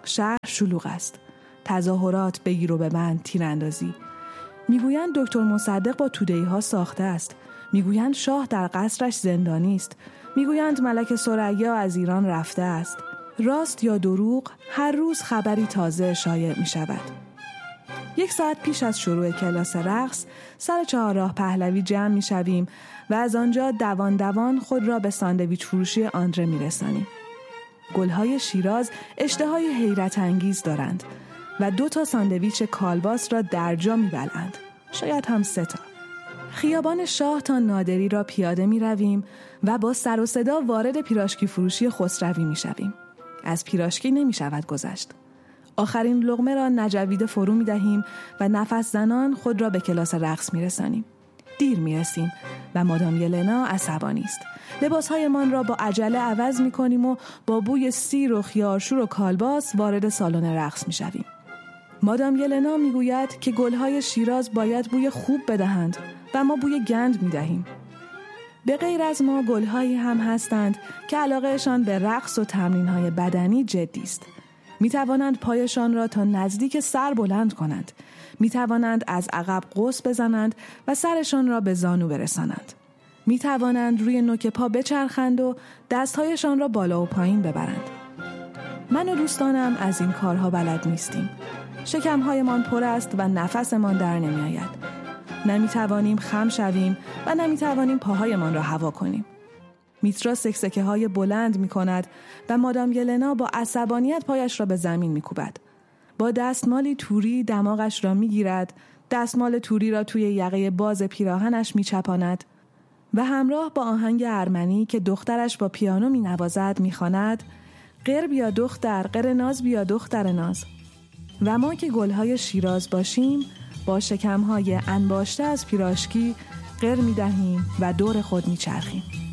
شهر شلوغ است. تظاهرات، بگیر و ببند، تیراندازی. میگویند دکتر مصدق با توده‌ای‌ها ساخته است. میگویند شاه در قصرش زندانی است. میگویند ملکه ثریا از ایران رفته است. راست یا دروغ، هر روز خبری تازه شایع می شود. 1 ساعت پیش از شروع کلاس رقص سر چهارراه پهلوی جمع می شویم و از آنجا دوان دوان خود را به ساندویچ فروشی آندره می رسانیم. گلهای شیراز اشتهای حیرت انگیز دارند و 2 تا ساندویچ کالباس را در جا می بلند. شاید هم 3 تا. خیابان شاه تا نادری را پیاده می رویم و با سر و صدا وارد پیراشکی فروشی خسروی می شویم. از پیراشکی نمی شود گذشت. آخرین لقمه را نجویده فرو می دهیم و نفس زنان خود را به کلاس رقص می رسانیم. دیر می رسیم و مادام یلنا عصبانی است. لباسهایمان را با عجله عوض می کنیم و با بوی سیر و خیارشور و کالباس وارد سالن رقص می شویم. مادام یلنا می گوید که گلهای شیراز باید بوی خوب بدهند و ما بوی گند می دهیم. به غیر از ما گلهایی هم هستند که علاقهشان به رقص و تمرینهای بدنی جدی است. می توانند پایشان را تا نزدیک سر بلند کنند. می توانند از عقب قوس بزنند و سرشان را به زانو برسانند. می توانند روی نوک پا بچرخند و دستهایشان را بالا و پایین ببرند. من و دوستانم از این کارها بلد نیستیم. شکمهایمان پر است و نفسمان در نمی آید. نمی توانیم خم شویم و نمی توانیم پاهایمان را هوا کنیم. میترا سکسکه های بلند می کند و مادام یلنا با عصبانیت پایش را به زمین می کوبد. با دستمالی توری دماغش را می گیرد، دستمال توری را توی یقه باز پیراهنش می چپاند و همراه با آهنگ ارمنی که دخترش با پیانو می نوازد می خواند: قر بیا دختر، قر ناز بیا دختر ناز. و ما که گلهای شیراز باشیم با شکمهای انباشته از پیراشکی قر می دهیم و دور خود می چرخیم.